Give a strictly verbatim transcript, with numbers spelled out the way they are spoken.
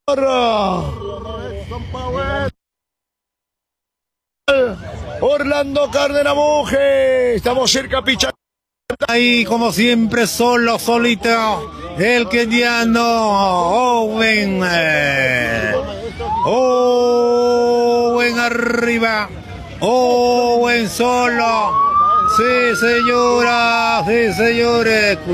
Orlando Cárdenas Monge. Estamos cerca, Picha. Ahí como siempre, solo, solito, el keniano Owen. Eh, Owen arriba. Owen solo. Sí, señora, sí, señores.